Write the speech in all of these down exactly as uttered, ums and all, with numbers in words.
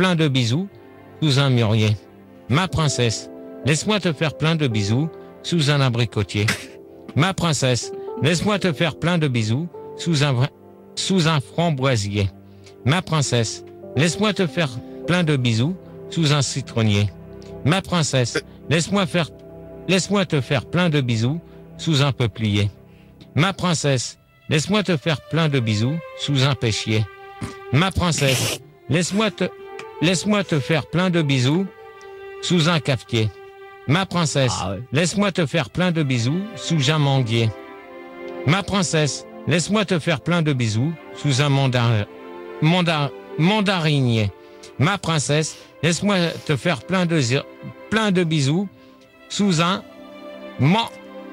plein de bisous sous un mûrier. Ma princesse, laisse-moi te faire plein de bisous sous un abricotier. Ma princesse, laisse-moi te faire plein de bisous sous un, sous un framboisier. Ma princesse, laisse-moi te faire plein de bisous sous un citronnier. Ma princesse, laisse-moi faire, laisse-moi te faire plein de bisous sous un peuplier. Ma princesse, laisse-moi te faire plein de bisous sous un pêchier. Ma princesse, laisse-moi te, laisse-moi te faire plein de bisous sous un cafetier. Ma princesse, ah ouais. laisse-moi te faire plein de bisous sous un manguier. Ma princesse, laisse-moi te faire plein de bisous sous un mandar, mandar, mandarinier. Ma princesse, laisse-moi te faire plein de, plein de bisous sous un man,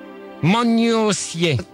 magnossier.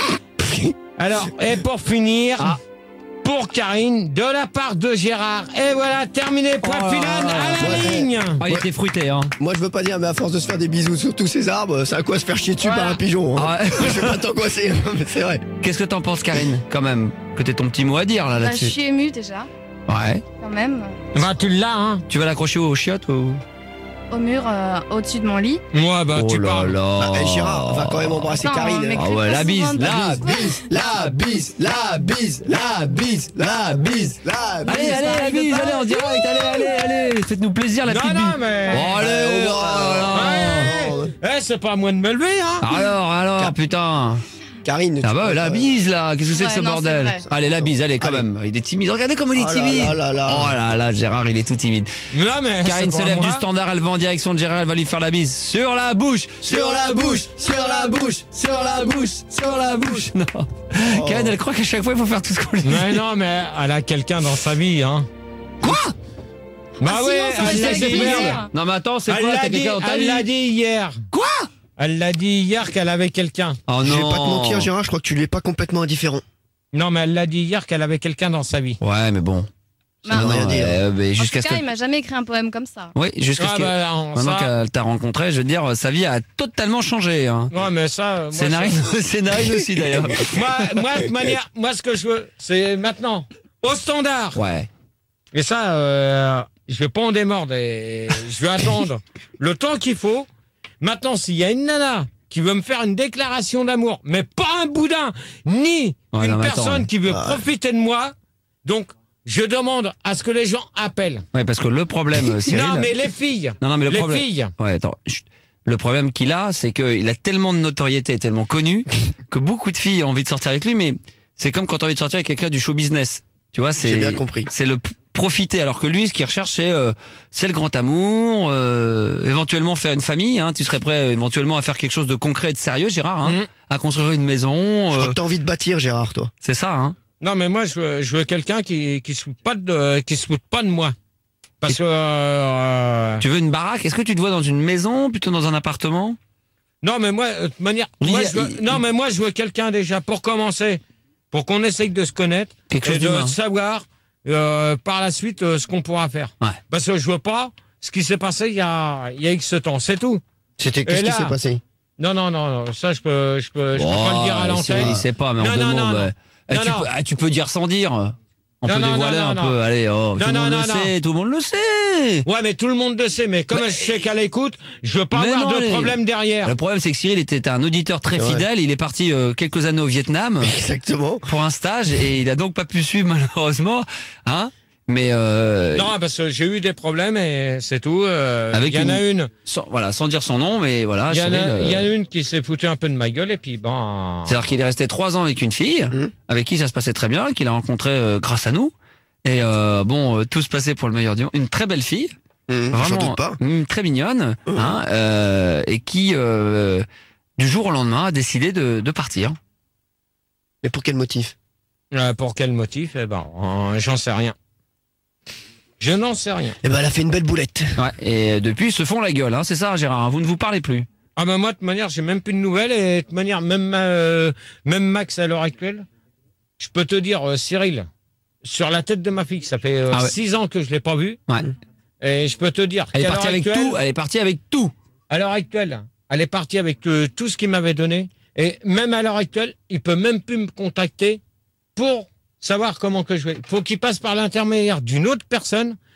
Alors, et pour finir, ah. pour Karine, de la part de Gérard. Et voilà, terminé, point oh final, là là, à la ouais. ligne. Oh, il était fruité, hein. Moi, je veux pas dire, mais à force de se faire des bisous sur tous ces arbres, c'est à quoi se faire chier dessus voilà. par un pigeon. Hein. Ah ouais. Je vais pas t'angoisser, mais c'est vrai. Qu'est-ce que t'en penses, Karine, quand même? Que t'aies ton petit mot à dire, là, là-dessus. Bah, je suis émue, déjà. Ouais. Quand même. Bah, tu l'as, hein. Tu vas l'accrocher au chiottes ou... Au mur, euh, au-dessus de mon lit. Ouais, bah, oh tu parles. Là. Bah, Gérard, on va quand même embrasser Attends, Karine. Ah ouais, la bise, la bise, la bise, la bise, la bise, la bise, la bise. Allez, allez, la bise, allez, en direct, allez, allez, allez. Faites-nous plaisir, la non, petite non, bise. mais... Oh, allez, oh, oh, oh, oh. Eh, c'est pas à moi de me lever, hein. Alors, alors, Car... putain. Karine, ah bah, la bise, là, qu'est-ce que c'est ouais, que ce non, bordel? Allez, la bise, allez, quand allez. même. Il est timide. Regardez comment il est timide. Oh là là là. Oh là là, Gérard, il est tout timide. Non, mais Karine se lève du standard, elle va en direction de Gérard, elle va lui faire la bise. Sur la bouche, sur la bouche, sur la bouche, sur la bouche, sur la bouche. Non. Oh. Karine, elle croit qu'à chaque fois, il faut faire tout ce qu'on lui dit. Mais non, mais elle a quelqu'un dans sa vie, hein. Quoi? Bah ah, oui, sinon, elle l'a dit hier. Non, mais attends, c'est elle quoi? T'as dit, quelqu'un dans ta vie? Elle l'a dit hier. Quoi? Elle l'a dit hier qu'elle avait quelqu'un. Oh non. Je vais pas te mentir, Gérard, je crois que tu l'es pas complètement indifférent. Non, mais elle l'a dit hier qu'elle avait quelqu'un dans sa vie. Ouais, mais bon. Non, non, euh, mais jusqu'à en tout cas, ce que... il m'a jamais écrit un poème comme ça. Oui, jusqu'à ah ce que... bah, non, maintenant ça... qu'elle t'a rencontré, je veux dire, sa vie a totalement changé. Hein. Ouais, mais ça... Moi, c'est Narine, c'est Narine aussi, d'ailleurs. moi, moi, de toute manière, moi, ce que je veux, c'est maintenant, au standard. Ouais. Et ça, euh, je vais pas en démordre. Et je vais attendre le temps qu'il faut. Maintenant, s'il y a une nana qui veut me faire une déclaration d'amour, mais pas un boudin, ni ouais, une non, personne attends, qui veut ouais. profiter de moi, donc je demande à ce que les gens appellent. Ouais, parce que le problème, Cyril... Non, mais les filles. Non, non, mais le les problème... filles. Ouais, attends. Chut. Le problème qu'il a, c'est qu'il a tellement de notoriété, tellement connu, que beaucoup de filles ont envie de sortir avec lui, mais c'est comme quand tu as envie de sortir avec quelqu'un du show business. Tu vois, c'est... J'ai bien compris. C'est le p- profiter, alors que lui, ce qu'il recherche, c'est, euh, c'est le grand amour, euh, éventuellement faire une famille, hein. Tu serais prêt éventuellement à faire quelque chose de concret et de sérieux, Gérard, hein, mmh. à construire une maison. Je euh... crois que t'as envie de bâtir, Gérard, toi. C'est ça, hein. Non, mais moi, je veux, je veux quelqu'un qui qui se fout pas de qui se fout pas de moi. Parce que euh, tu veux une baraque? Est-ce que tu te vois dans une maison, plutôt dans un appartement? Non, mais moi, de manière, moi, je veux, non, mais moi, je veux quelqu'un déjà pour commencer, pour qu'on essaye de se connaître quelque et de savoir euh, par la suite euh, ce qu'on pourra faire. Ouais. Parce que je veux pas ce qui s'est passé il y a il y a X temps, c'est tout. C'était qu'est-ce qui s'est passé? Non, non, non, non, ça je peux, je peux, je peux oh, pas le dire à l'antenne. Il sait pas, mais non, on non, demande. non, non. Bah, Non, tu, non. Peux, ah, tu peux dire sans dire. On non, peut non, dévoiler non, un non, peu. non. Allez, oh, non, tout le non, monde non, le non. sait, tout le monde le sait. Ouais, mais tout le monde le sait. Mais comme mais... je sais qu'elle écoute, je veux pas mais avoir non, de les... problème derrière. Le problème, c'est que Cyril était un auditeur très ouais. fidèle. Il est parti euh, quelques années au Vietnam. Exactement. Pour un stage et il a donc pas pu suivre malheureusement. Hein? Mais euh... non, parce que j'ai eu des problèmes et c'est tout. Euh, Avec il y en une... a une. Sans, voilà, sans dire son nom, mais voilà. Il y, Cyril, a, euh... il y en a une qui s'est foutue un peu de ma gueule et puis bon. C'est-à-dire qu'il est resté trois ans avec une fille, mmh. avec qui ça se passait très bien, qu'il a rencontré euh, grâce à nous. Et euh, bon, euh, tout se passait pour le meilleur du monde. Une très belle fille, mmh, vraiment, j'en doute pas. Mmh, très mignonne, mmh. hein, euh, et qui euh, du jour au lendemain a décidé de, de partir. Mais pour quel motif? euh, Pour quel motif? Eh ben, euh, j'en sais rien. Je n'en sais rien. Eh ben, elle a fait une belle boulette. Ouais, et depuis, ils se font la gueule, hein, c'est ça, Gérard, hein, vous ne vous parlez plus. Ah ben moi, de toute manière, j'ai même plus de nouvelles et de toute manière, même, euh, même Max à l'heure actuelle, je peux te dire, euh, Cyril, sur la tête de ma fille, ça fait euh, ah ouais. six ans que je l'ai pas vue. Ouais. Et je peux te dire elle est qu'à partie l'heure avec actuelle, tout. Elle est partie avec tout. À l'heure actuelle, elle est partie avec euh, tout ce qu'il m'avait donné. Et même à l'heure actuelle, il peut même plus me contacter pour savoir comment que je vais. Il faut qu'il passe par l'intermédiaire d'une autre personne